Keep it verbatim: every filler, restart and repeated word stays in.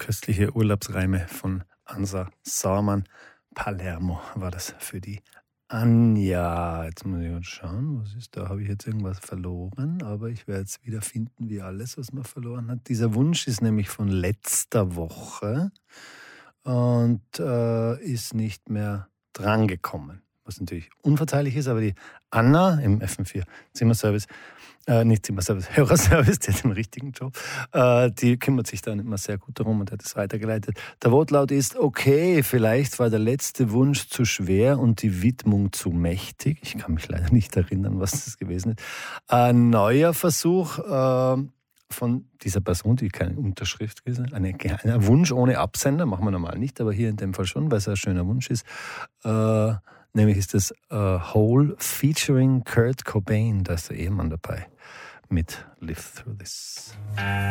köstliche Urlaubsreime von Ansa Sauermann. Palermo war das für die Anja. Jetzt muss ich mal schauen, was ist da? Habe ich jetzt irgendwas verloren? Aber ich werde es wieder finden, wie alles, was man verloren hat. Dieser Wunsch ist nämlich von letzter Woche und äh, ist nicht mehr drangekommen. Was natürlich unverzeihlich ist, aber die Anna im F M vier Zimmerservice, äh, nicht Zimmerservice, Hörerservice, der hat den richtigen Job, äh, die kümmert sich dann immer sehr gut darum und hat es weitergeleitet. Der Wortlaut ist, okay, vielleicht war der letzte Wunsch zu schwer und die Widmung zu mächtig. Ich kann mich leider nicht erinnern, was das gewesen ist. Ein neuer Versuch äh, von dieser Person, die keine Unterschrift ist, ein Wunsch ohne Absender, machen wir normal nicht, aber hier in dem Fall schon, weil es ein schöner Wunsch ist. Äh, Nämlich ist das uh, Hole featuring Kurt Cobain, da ist der Ehemann dabei mit Live Through This.